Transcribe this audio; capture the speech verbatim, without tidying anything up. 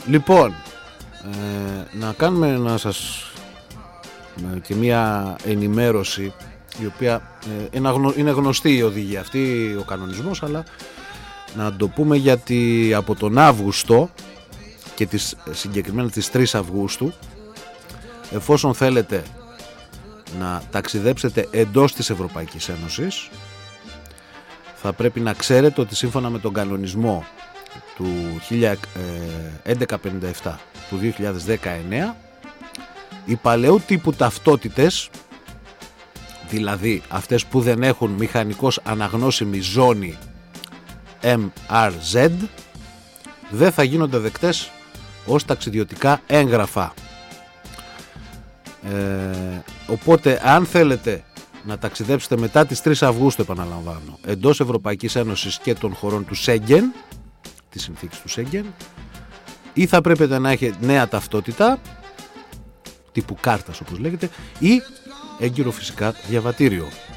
Λοιπόν, ε, να κάνουμε να σας ε, και μια ενημέρωση η οποία ε, είναι γνωστή η οδηγία αυτή, ο κανονισμός, αλλά να το πούμε γιατί από τον Αύγουστο και τις, συγκεκριμένα τις τρεις Αυγούστου, εφόσον θέλετε να ταξιδέψετε εντός της Ευρωπαϊκής Ένωσης, θα πρέπει να ξέρετε ότι σύμφωνα με τον κανονισμό του χίλια έντεκα πενήντα επτά του δύο χιλιάδες δεκαεννέα, οι παλαιού τύπου ταυτότητες, δηλαδή αυτές που δεν έχουν μηχανικώς αναγνώσιμη ζώνη εμ αρ ζετ, δεν θα γίνονται δεκτές ως ταξιδιωτικά έγγραφα. Ε, οπότε αν θέλετε να ταξιδέψετε μετά τις τρεις Αυγούστου, επαναλαμβάνω, εντός Ευρωπαϊκής Ένωσης και των χωρών του Σέγγεν, της συνθήκης του Σέγγεν, ή θα πρέπει να έχετε νέα ταυτότητα τύπου κάρτας όπως λέγεται, ή έγκυρο φυσικά διαβατήριο.